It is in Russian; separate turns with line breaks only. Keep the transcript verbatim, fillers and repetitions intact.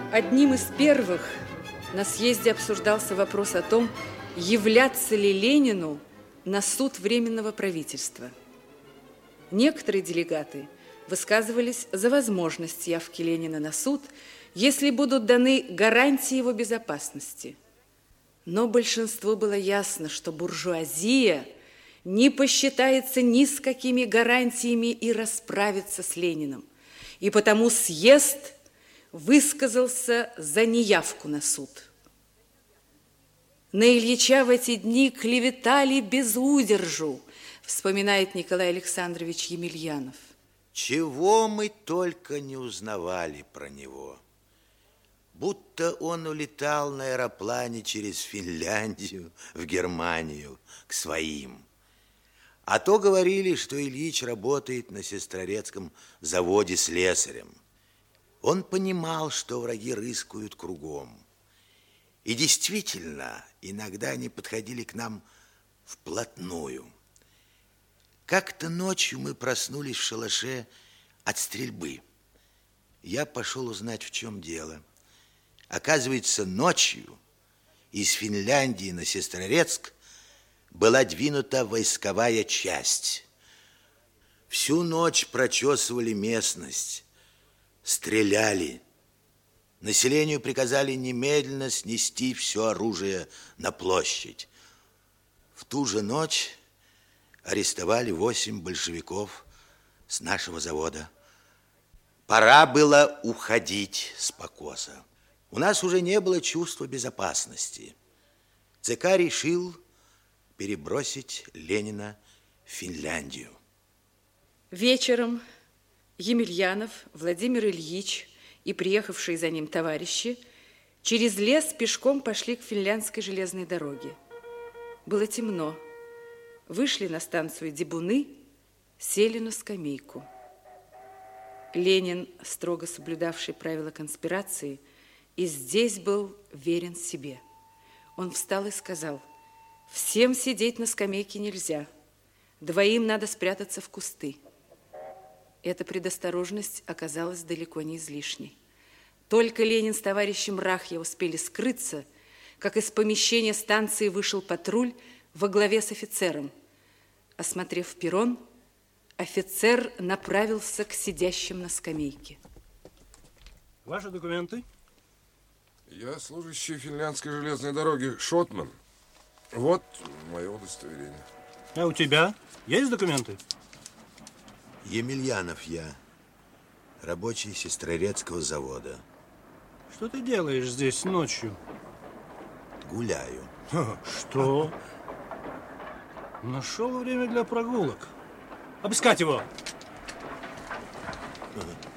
Одним из первых на съезде обсуждался вопрос о том, являться ли Ленину на суд Временного правительства. Некоторые делегаты высказывались за возможность явки Ленина на суд, если будут даны гарантии его безопасности. Но большинству было ясно, что буржуазия не посчитается ни с какими гарантиями и расправится с Лениным. И потому съезд высказался за неявку на суд. На Ильича в эти дни клеветали без удержу, вспоминает Николай Александрович Емельянов.
Чего мы только не узнавали про него. Будто он улетал на аэроплане через Финляндию в Германию к своим. А то говорили, что Ильич работает на Сестрорецком заводе слесарем. Он понимал, что враги рыскают кругом. И действительно, иногда они подходили к нам вплотную. Как-то ночью мы проснулись в шалаше от стрельбы. Я пошел узнать, в чем дело. Оказывается, ночью из Финляндии на Сестрорецк была двинута войсковая часть. Всю ночь прочесывали местность, стреляли. Населению приказали немедленно снести все оружие на площадь. В ту же ночь арестовали восемь большевиков с нашего завода. Пора было уходить с покоса. У нас уже не было чувства безопасности. ЦК решил перебросить Ленина в Финляндию.
Вечером Емельянов, Владимир Ильич и приехавшие за ним товарищи через лес пешком пошли к финляндской железной дороге. Было темно. Вышли на станцию Дебуны, сели на скамейку. Ленин, строго соблюдавший правила конспирации, и здесь был верен себе. Он встал и сказал: всем сидеть на скамейке нельзя, двоим надо спрятаться в кусты. Эта предосторожность оказалась далеко не излишней. Только Ленин с товарищем Рахья успели скрыться, как из помещения станции вышел патруль во главе с офицером. Осмотрев перрон, офицер направился к сидящим на скамейке.
Ваши документы?
Я служащий финляндской железной дороги Шотман. Вот мое удостоверение.
А у тебя есть документы?
Емельянов я, рабочий Сестрорецкого завода.
Что ты делаешь здесь ночью?
Гуляю.
Что? Нашел время для прогулок. Обыскать его!